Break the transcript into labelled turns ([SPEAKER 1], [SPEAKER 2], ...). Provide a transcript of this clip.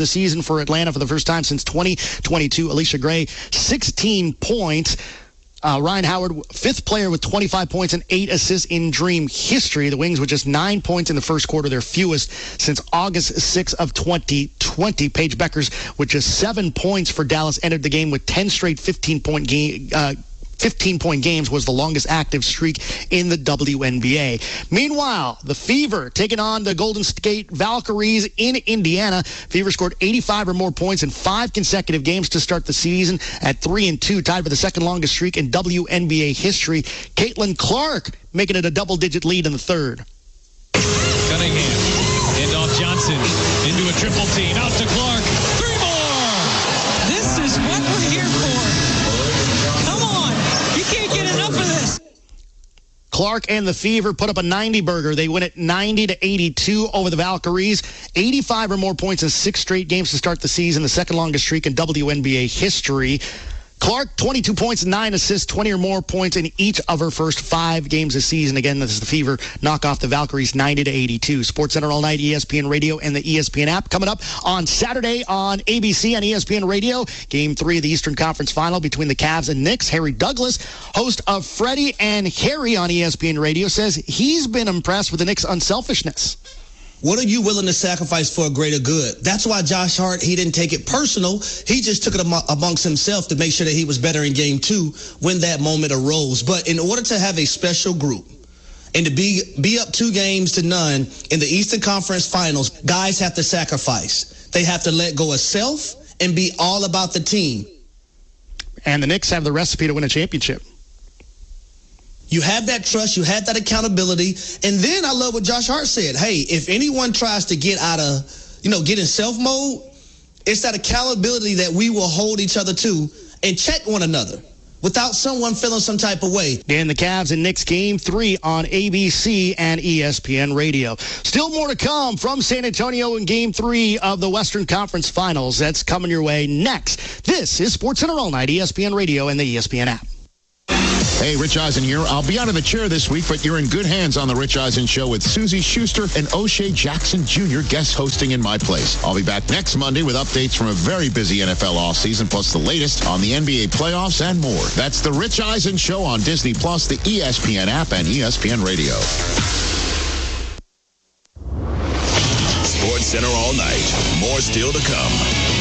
[SPEAKER 1] the season for Atlanta for the first time since 2022. Alicia Gray, 16 points. Ryan Howard, fifth player with 25 points and 8 assists in Dream history. The Wings with just 9 points in the first quarter, their fewest since August 6th of 2020. Paige Beckers with just 7 points for Dallas entered the game with 10 straight 15-point games, was the longest active streak in the WNBA. Meanwhile, the Fever taking on the Golden State Valkyries in Indiana. Fever scored 85 or more points in 5 consecutive games to start the season at 3-2, tied for the second longest streak in WNBA history. Caitlin Clark making it a double-digit lead in the third.
[SPEAKER 2] Cunningham, handoff Johnson into a triple team, out to Clark. 3 more!
[SPEAKER 3] This is what we're here for.
[SPEAKER 1] Clark and the Fever put up a 90-burger. They win it 90-82 over the Valkyries. 85 or more points in 6 straight games to start the season, the second longest streak in WNBA history. Clark, 22 points, 9 assists, 20 or more points in each of her first 5 games this season. Again, this is the Fever knock off the Valkyries 90-82. SportsCenter all night, ESPN Radio and the ESPN app. Coming up on Saturday on ABC and ESPN Radio, Game 3 of the Eastern Conference Final between the Cavs and Knicks. Harry Douglas, host of Freddie and Harry on ESPN Radio, says he's been impressed with the Knicks' unselfishness.
[SPEAKER 4] What are you willing to sacrifice for a greater good? That's why Josh Hart, he didn't take it personal. He just took it amongst himself to make sure that he was better in game 2 when that moment arose. But in order to have a special group and to be up 2-0 in the Eastern Conference Finals, guys have to sacrifice. They have to let go of self and be all about the team.
[SPEAKER 1] And the Knicks have the recipe to win a championship.
[SPEAKER 4] You have that trust, you have that accountability, and then I love what Josh Hart said. Hey, if anyone tries to get out of, get in self mode, it's that accountability that we will hold each other to and check one another without someone feeling some type of way.
[SPEAKER 1] And the Cavs and Knicks Game 3 on ABC and ESPN Radio. Still more to come from San Antonio in Game 3 of the Western Conference Finals. That's coming your way next. This is SportsCenter All Night, ESPN Radio and the ESPN app.
[SPEAKER 5] Hey, Rich Eisen here. I'll be out of the chair this week, but you're in good hands on the Rich Eisen Show with Susie Schuster and O'Shea Jackson Jr. guest hosting in my place. I'll be back next Monday with updates from a very busy NFL offseason, plus the latest on the NBA playoffs and more. That's the Rich Eisen Show on Disney+, the ESPN app, and ESPN Radio.
[SPEAKER 6] SportsCenter all night. More still to come.